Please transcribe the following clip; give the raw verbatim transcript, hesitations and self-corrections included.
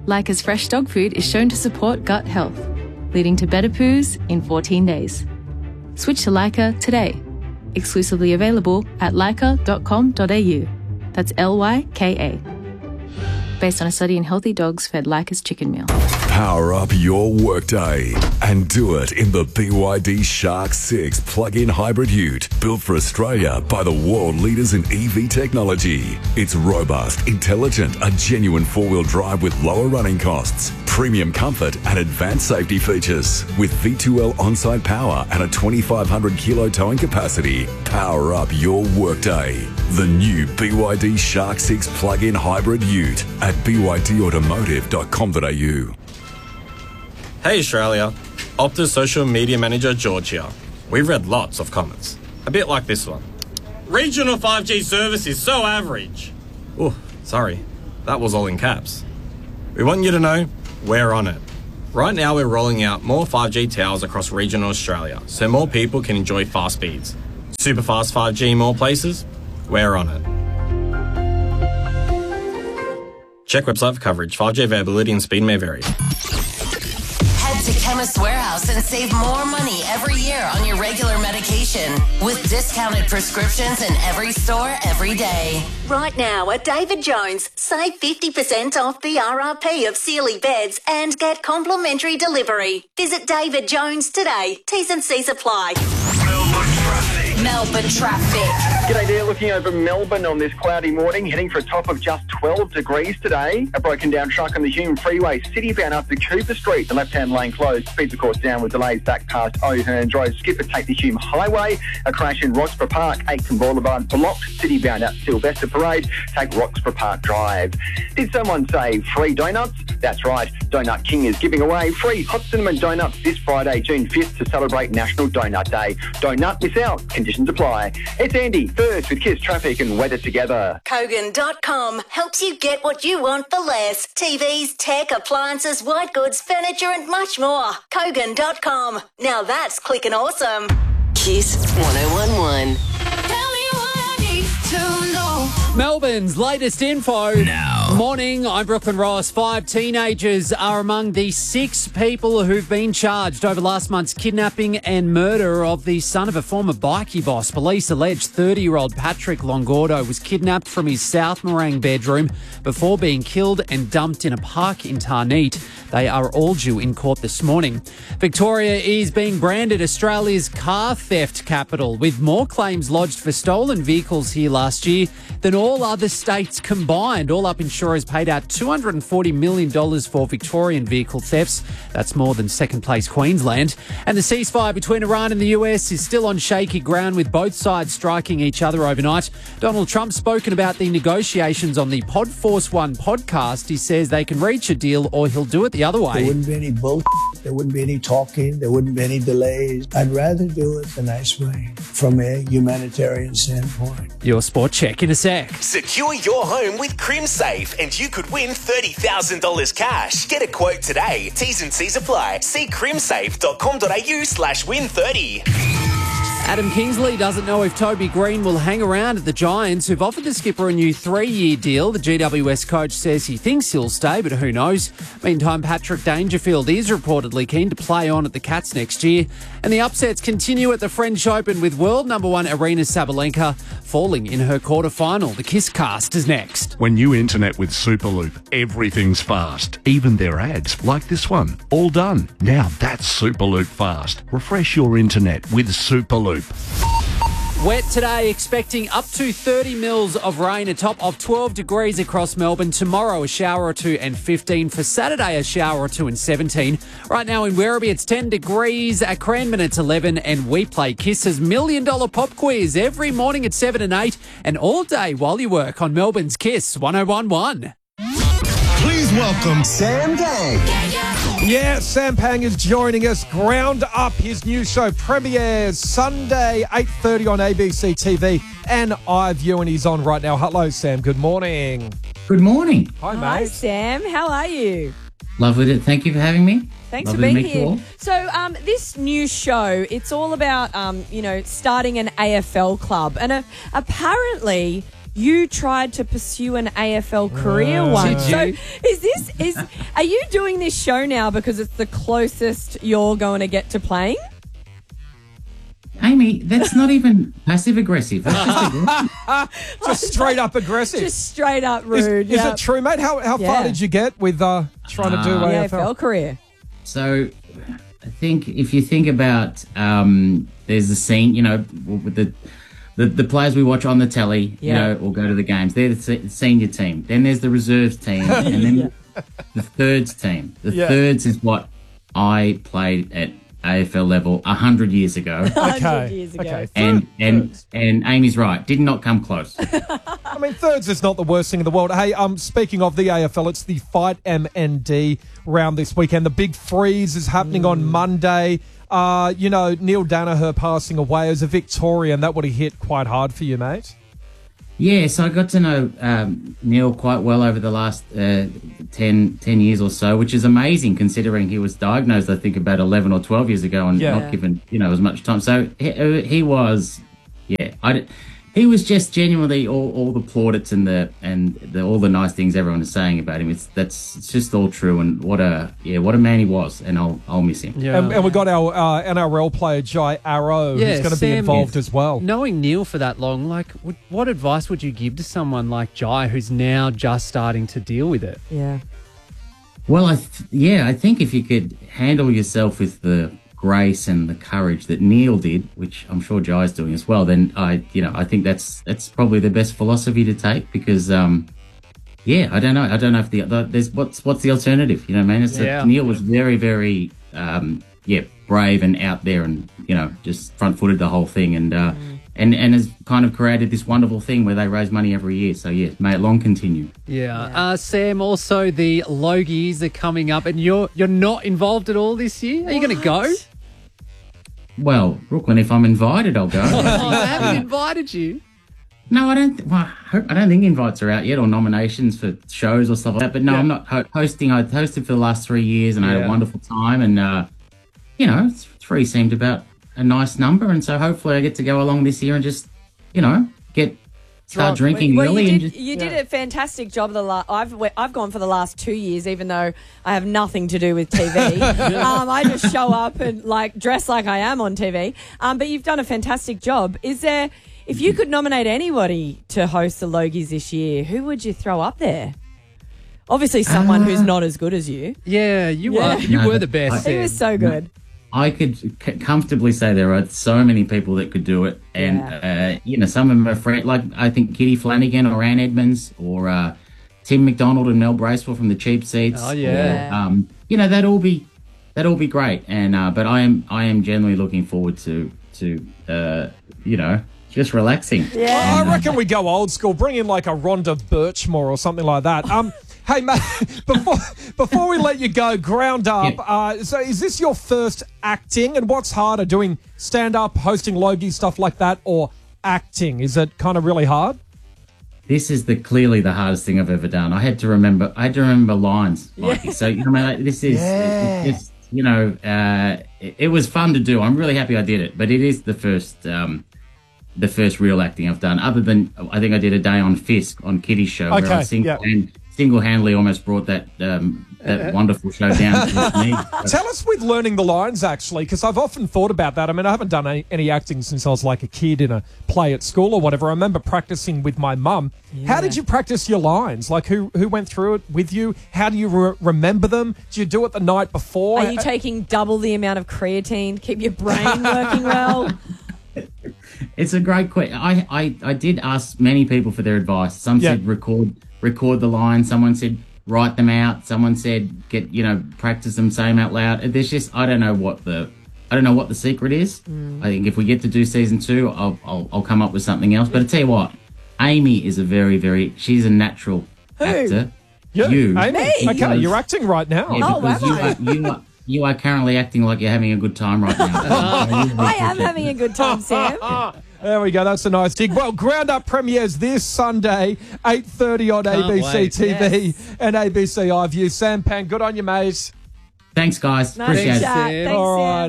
Leica's fresh dog food is shown to support gut health, leading to better poos in fourteen days. Switch to Leica today. Exclusively available at leica dot com dot a u. That's L Y K A. Based on a study in healthy dogs fed Leica's chicken meal. Power up your workday and do it in the B Y D Shark six plug-in hybrid ute, built for Australia by the world leaders in E V technology. It's robust, intelligent, a genuine four-wheel drive with lower running costs, premium comfort and advanced safety features. With V two L on-site power and a twenty-five hundred kilo towing capacity, power up your workday. The new B Y D Shark six plug-in hybrid ute at b y d automotive dot com dot a u. Hey Australia, Optus social media manager George here. We've read lots of comments, a bit like this one. Regional five G service is so average. Oh, sorry, that was all in caps. We want you to know we're on it. Right now we're rolling out more five G towers across regional Australia so more people can enjoy fast speeds. Super fast five G in more places? We're on it. Check website for coverage. five G availability and speed may vary. Head to Chemist Warehouse and save more money every year on your regular medication with discounted prescriptions in every store every day. Right now at David Jones, save fifty percent off the R R P of Sealy beds and get complimentary delivery. Visit David Jones today. T's and C's apply. Melbourne traffic. G'day there, looking over Melbourne on this cloudy morning, heading for a top of just twelve degrees today. A broken down truck on the Hume Freeway, city-bound up to Cooper Street. The left-hand lane closed. Speeds, of course, down with delays back past O'Hearn Drive. Skipper, take the Hume Highway. A crash in Roxburgh Park, Aitken Boulevard blocked. City-bound out Sylvester Parade. Take Roxburgh Park Drive. Did someone say free donuts? That's right. Donut King is giving away free hot cinnamon donuts this Friday, June fifth, to celebrate National Donut Day. Don't miss out. Conditions apply. It's Andy, first with Kiss Traffic and Weather Together. Kogan dot com helps you get what you want for less. T Vs, tech, appliances, white goods, furniture and much more. Kogan dot com. Now that's clicking awesome. Kiss one oh one one. Melbourne's latest info. Now. Morning, I'm Brooklyn Ross. Five teenagers are among the six people who've been charged over last month's kidnapping and murder of the son of a former bikie boss. Police allege thirty-year-old Patrick Longordo was kidnapped from his South Morang bedroom before being killed and dumped in a park in Tarneet. They are all due in court this morning. Victoria is being branded Australia's car theft capital, with more claims lodged for stolen vehicles here last year than all other states combined. All up, insurers paid out two hundred forty million dollars for Victorian vehicle thefts. That's more than second place Queensland. And the ceasefire between Iran and the U S is still on shaky ground, with both sides striking each other overnight. Donald Trump's spoken about the negotiations on the Pod Force One podcast. He says they can reach a deal or he'll do it the other way. There wouldn't be any bullshit. There wouldn't be any talking. There wouldn't be any delays. I'd rather do it the nice way from a humanitarian standpoint. Your sport check in a sec. Secure your home with CrimSafe and you could win thirty thousand dollars cash. Get a quote today. T's and C's apply. See crimsafe dot com dot a u slash win thirty. Adam Kingsley doesn't know if Toby Green will hang around at the Giants, who've offered the skipper a new three-year deal. The G W S coach says he thinks he'll stay, but who knows? Meantime, Patrick Dangerfield is reportedly keen to play on at the Cats next year. And the upsets continue at the French Open, with world number one Aryna Sabalenka falling in her quarter-final. The Kiss Cast is next. When you internet with Superloop, everything's fast. Even their ads, like this one. All done. Now that's Superloop fast. Refresh your internet with Superloop. Wet today, expecting up to thirty mils of rain, a top of twelve degrees across Melbourne. Tomorrow, a shower or two and fifteen. For Saturday, a shower or two and seventeen. Right now in Werribee, it's ten degrees. At Cranbourne, it's eleven. And we play Kiss's Million Dollar Pop Quiz every morning at seven and eight. And all day while you work on Melbourne's Kiss one oh one one. Please welcome Sam Pang. Yeah, Sam Pang is joining us. Ground Up, his new show, premieres Sunday, eight thirty on A B C T V and iView, and he's on right now. Hello, Sam. Good morning. Good morning. Hi, mate. Hi, Sam. How are you? Lovely to, thank you for having me. Thanks Lovely for being to meet you here. all. So, um, this new show, it's all about, um, you know, starting an A F L club. And uh, apparently you tried to pursue an A F L career once. So is this is are you doing this show now because it's the closest you're going to get to playing? Amy, that's not even passive aggressive. That's just aggressive. Just straight up aggressive. Just straight up Is, rude. is yep. it true, mate? How how Yeah. far did you get with uh, trying to do Uh, A A F F L L? career. So I think if you think about, um, there's a scene, you know, with the, the the players we watch on the telly, you Yeah. know, or go to the games. They're the se- senior team. Then there's the reserves team, and then the thirds team. The Yeah. thirds is what I played at A F L level a hundred years ago. one hundred Okay, years ago. okay. And and and Amy's right. Did not come close. I mean, thirds is not the worst thing in the world. Hey, um, speaking of the A F L, it's the Fight M N D round this weekend. The big freeze is happening on Monday. Uh, you know, Neil Danaher passing away as a Victorian. That would have hit quite hard for you, mate. Yeah, so I got to know um, Neil quite well over the last uh, ten, ten years or so, which is amazing considering he was diagnosed, I think, about eleven or twelve years ago and Yeah. not given, you know, as much time. So he, uh, he was, yeah, I, d- he was just genuinely all, all the plaudits and the and the, all the nice things everyone is saying about him. It's that's it's just all true, and what a yeah, what a man he was, and I'll I'll miss him. Yeah. And, and we got our uh, N R L player, Jai Arrow, Yeah, who's going to be Sam, involved as well. Knowing Neil for that long, like, would, what advice would you give to someone like Jai who's now just starting to deal with it? Yeah. Well, I th- yeah, I think if you could handle yourself with the grace and the courage that Neil did, which I'm sure Jai's doing as well, then I, you know, I think that's that's probably the best philosophy to take because, um, yeah, I don't know, I don't know if the, the there's what's what's the alternative, you know, man? It's Yeah. a, Neil was very, very, um, yeah, brave and out there, and you know, just front-footed the whole thing, and uh, and and has kind of created this wonderful thing where they raise money every year. So yeah, may it long continue. Yeah. Uh, Sam, also the Logies are coming up, and you're you're not involved at all this year. Are you going to go? Well, Brooklyn, if I'm invited, I'll go. Oh, I haven't invited you. No, I don't. Th- well, I hope- I don't think invites are out yet, or nominations for shows or stuff like that. But no, Yeah. I'm not ho- hosting. I hosted for the last three years, and I had Yeah. a wonderful time. And uh, you know, th- three seemed about a nice number, and so hopefully I get to go along this year and just, you know, get start drinking well, early you and did, just. you did a fantastic job. The la- I've we- I've gone for the last two years, even though I have nothing to do with T V. um, I just show up and like dress like I am on T V. Um, but you've done a fantastic job. Is there, if you could nominate anybody to host the Logies this year, who would you throw up there? Obviously, someone who's not as good as you. Yeah, you Yeah. were you No, were the best. He Sam. was so good. I could c- comfortably say there are so many people that could do it, and uh, you know, some of them are friend, like I think Kitty Flanagan or Ann Edmonds or uh, Tim McDonald and Mel Bracewell from the Cheap Seats. Oh, yeah. Or, um, you know, that'd all be that'd all be great, and uh, but I am I am generally looking forward to to uh, you know, just relaxing. I reckon we go old school. Bring in like a Rhonda Birchmore or something like that. Um, hey, mate, before before we let you go, ground up. Yeah. Uh, so, is this your first acting? And what's harder, doing stand up, hosting Logie, stuff like that, or acting? Is it kind of really hard? This is the clearly the hardest thing I've ever done. I had to remember. I had to remember lines. Like, so you know, like, this is Yeah. it's just, you know, uh, it, it was fun to do. I'm really happy I did it, but it is the first. Um, the first real acting I've done, other than I think I did a day on Fisk on Kitty's show, where Okay, I single, yeah. and single-handedly almost brought that um, that wonderful show down to me. Tell us with learning the lines, actually, because I've often thought about that. I mean, I haven't done any, any acting since I was like a kid in a play at school or whatever. I remember practicing with my mum. How did you practice your lines? Like, who who went through it with you? How do you re- remember them? Do you do it the night before? Are you taking double the amount of creatine to keep your brain working well? It's a great question. I, I, I did ask many people for their advice. Some Yeah. said record record the lines. Someone said write them out. Someone said get you know practice them, say them out loud. There's just I don't know what the I don't know what the secret is. I think if we get to do season two, I'll I'll, I'll come up with something else. But I tell you what, Amy is a very very she's a natural actor. Yeah, You, Amy. Me? Okay, Because- you're acting right now. Yeah, Oh, because am you I? are, you are you are currently acting like you're having a good time right now. I am having a good time, Sam. There we go. That's a nice dig. Well, Ground Up premieres this Sunday, eight thirty on Can't A B C wait. T V Yes. and A B C iView. Sam Pang, good on you, mate. Thanks, guys. Nice Appreciate it. chat. Sam. Thanks, All Sam. right.